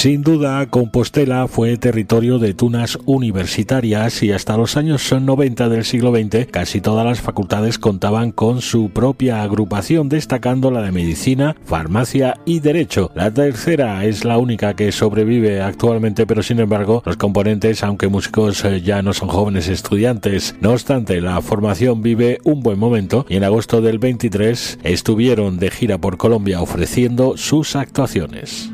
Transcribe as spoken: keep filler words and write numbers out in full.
Sin duda, Compostela fue territorio de tunas universitarias y hasta los años noventa del siglo veinte casi todas las facultades contaban con su propia agrupación, destacando la de Medicina, Farmacia y Derecho. La tercera es la única que sobrevive actualmente, pero sin embargo los componentes, aunque músicos, ya no son jóvenes estudiantes. No obstante, la formación vive un buen momento y en agosto del veintitrés estuvieron de gira por Colombia ofreciendo sus actuaciones.